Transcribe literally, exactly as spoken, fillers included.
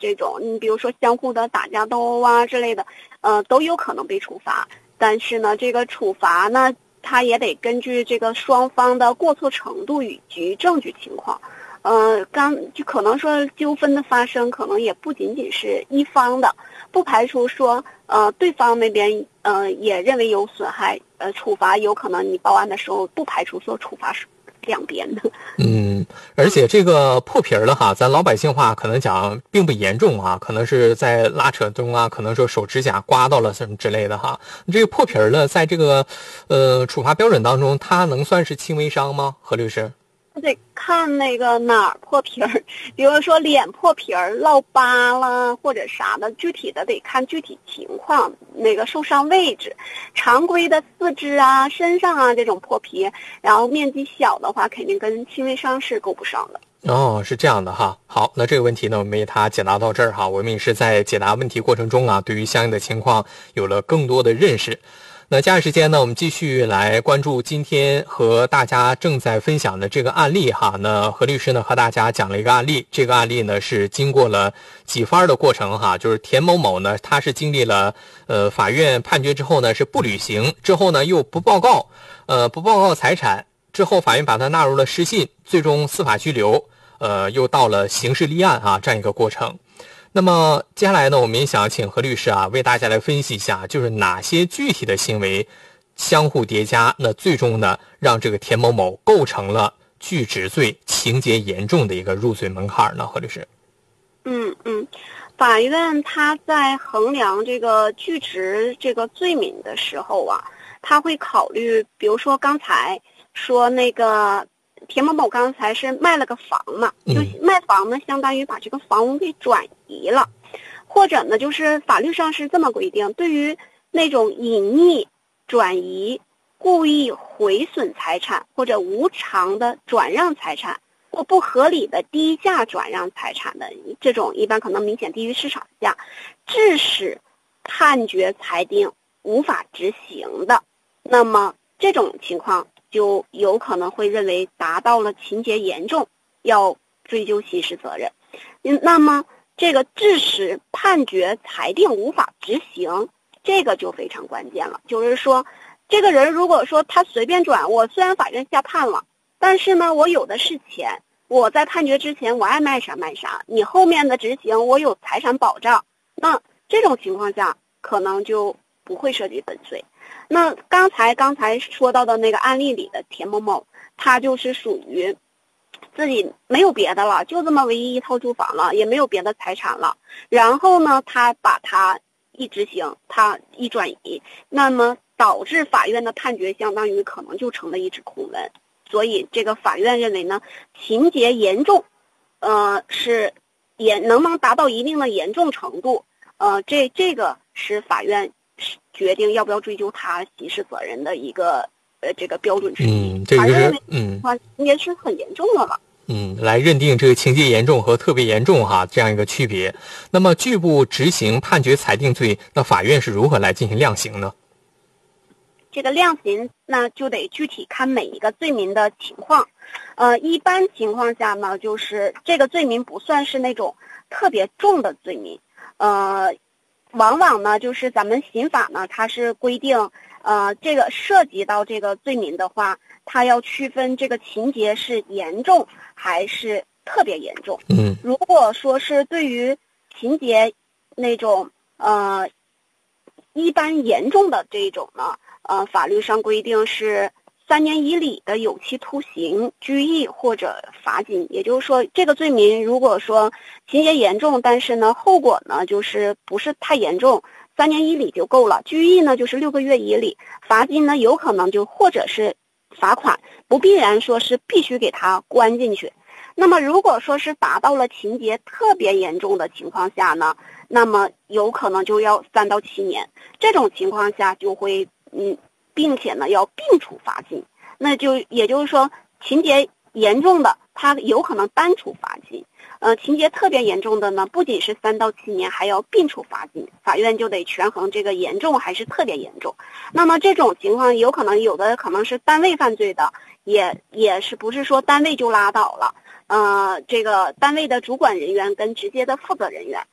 这种，你比如说相互的打架斗殴啊之类的，呃，都有可能被处罚。但是呢，这个处罚呢，它也得根据这个双方的过错程度以及证据情况。呃，刚就可能说纠纷的发生，可能也不仅仅是一方的，不排除说呃对方那边呃也认为有损害，呃处罚有可能你报案的时候不排除说处罚是两边的。 嗯，而且这个破皮儿了哈，咱老百姓话可能讲并不严重啊，可能是在拉扯中啊，可能说手指甲刮到了什么之类的哈。这个破皮儿了，在这个呃处罚标准当中，它能算是轻微伤吗？何律师？ 得看那个哪儿破皮儿，比如说脸破皮儿、落疤了或者啥的，具体的得看具体情况，那个受伤位置。常规的四肢啊、身上啊这种破皮，然后面积小的话，肯定跟轻微伤是够不上的。 哦，是这样的哈。好，那这个问题呢，我们为他解答到这儿哈。我们也是在解答问题过程中啊，对于相应的情况有了更多的认识。那接下来时间呢，我们继续来关注今天和大家正在分享的这个案例哈。那何律师呢和大家讲了一个案例，这个案例呢是经过了几番的过程哈，就是田某某呢，他是经历了呃法院判决之后呢是不履行，之后呢又不报告，呃不报告财产，之后法院把他纳入了失信，最终司法拘留，呃又到了刑事立案啊这样一个过程。那么接下来呢，我们也想请何律师啊，为大家来分析一下，就是哪些具体的行为相互叠加，那最终呢，让这个田某某构成了拒止罪情节严重的一个入罪门槛呢？何律师？ 嗯嗯，法院他在衡量这个拒止这个罪名的时候啊，他会考虑，比如说刚才说那个。田某某刚才是卖了个房嘛，就卖房呢，相当于把这个房屋给转移了，或者呢，就是法律上是这么规定，对于那种隐匿、转移、故意毁损财产或者无偿的转让财产或不合理的低价转让财产的这种，一般可能明显低于市场价，致使判决裁定无法执行的，那么这种情况就有可能会认为达到了情节严重，要追究刑事责任。嗯，那么这个致使判决裁定无法执行，这个就非常关键了。就是说，这个人如果说他随便转，我虽然法院下判了，但是呢，我有的是钱，我在判决之前我爱卖啥卖啥，你后面的执行我有财产保障，那这种情况下可能就不会涉及本罪。那刚才刚才说到的那个案例里的田某某，他就是属于自己没有别的了，就这么唯一一套住房了，也没有别的财产了。然后呢，他把他一执行，他一转移，那么导致法院的判决相当于可能就成了一纸空文。所以这个法院认为呢，情节严重，呃，是也能不能达到一定的严重程度，呃，这这个是法院决定要不要追究他刑事责任的一个呃这个标准之一。 嗯，这个是嗯， 情节是很严重的了。 嗯，来认定这个情节严重和特别严重哈这样一个区别。那么拒不执行判决裁定罪，那法院是如何来进行量刑呢？ 这个量刑那就得具体看每一个罪名的情况。呃，一般情况下呢，就是这个罪名不算是那种特别重的罪名，呃。往往呢，就是咱们刑法呢，它是规定，呃，这个涉及到这个罪名的话，它要区分这个情节是严重还是特别严重。 嗯， 如果说是对于情节那种呃一般严重的这种呢，呃，法律上规定是三年以里的有期徒刑、拘役或者罚金。也就是说，这个罪名如果说情节严重，但是呢后果呢就是不是太严重，三年以里就够了。拘役呢就是六个月以里，罚金呢有可能就或者是罚款，不必然说是必须给他关进去。那么如果说是达到了情节特别严重的情况下呢，那么有可能就要三到七年。这种情况下就会嗯。并且呢，要并处罚金，那就也就是说，情节严重的，他有可能单处罚金；呃，情节特别严重的呢，不仅是三到七年，还要并处罚金。法院就得权衡这个严重还是特别严重。那么这种情况，有可能有的可能是单位犯罪的，也也是不是说单位就拉倒了。呃，这个单位的主管人员跟直接的负责人员，